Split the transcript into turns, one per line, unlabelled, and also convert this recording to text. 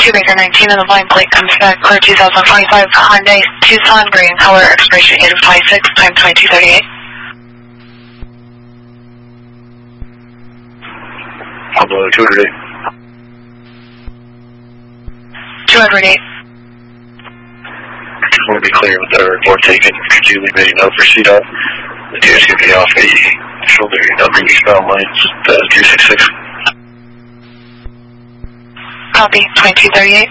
Baker 19 and the line plate comes back clear 2025 Hyundai Tucson green color, expiration 8 of 26, time 22:38.
I'll blow 208.
208.
Just want to be clear with our report taken. Could you leave a note for CDOT? The deer's going to be off a shoulder number eastbound lanes, 266.
Copy, 22:38.